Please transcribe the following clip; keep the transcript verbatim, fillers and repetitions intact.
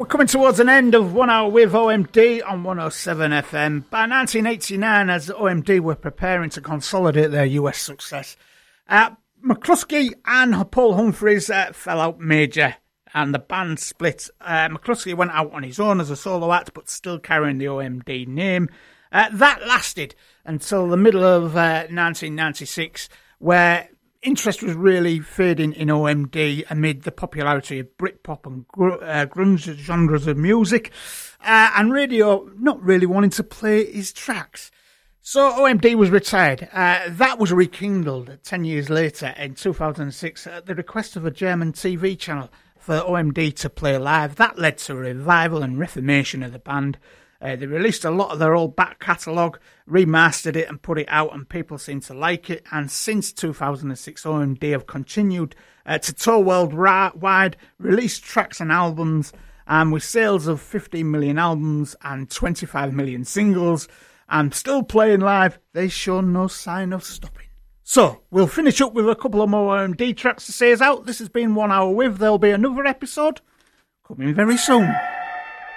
We're coming towards an end of One Hour with O M D on one oh seven F M. By nineteen eighty-nine, as O M D were preparing to consolidate their U S success, uh, McCluskey and Paul Humphries uh, fell out major, and the band split. Uh, McCluskey went out on his own as a solo act, but still carrying the O M D name. Uh, that lasted until the middle of uh, nineteen ninety-six, where interest was really fading in O M D amid the popularity of Britpop and gr- uh, grunge genres of music, uh, and radio not really wanting to play his tracks. So O M D was retired. Uh, that was rekindled ten years later in two thousand six at the request of a German T V channel for O M D to play live. That led to a revival and reformation of the band. Uh, they released a lot of their old back catalogue, remastered it and put it out, and people seem to like it. And since two thousand six, O M D have continued uh, to tour worldwide, release tracks and albums, and with sales of fifteen million albums and twenty-five million singles, and still playing live, they show no sign of stopping. So, we'll finish up with a couple of more O M D tracks to say us out. This has been One Hour With. There'll be another episode coming very soon.